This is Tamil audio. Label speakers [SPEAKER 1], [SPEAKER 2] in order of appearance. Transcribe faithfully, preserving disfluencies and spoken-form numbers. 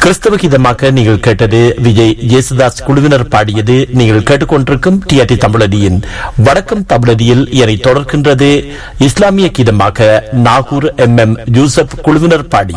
[SPEAKER 1] கிறிஸ்தவ கீதமாக நீங்கள் கேட்டது விஜய் ஜேசுதாஸ் குழுவினர் பாடியது. நீங்கள் கேட்டுக்கொண்டிருக்கும் டிஆர்டி தமிழடியின் வடக்கம் தமிழடியில் இதனை தொடர்கின்றது இஸ்லாமிய கீதமாக நாகூர் எம் எம் யூசப் குழுவினர் பாடியது.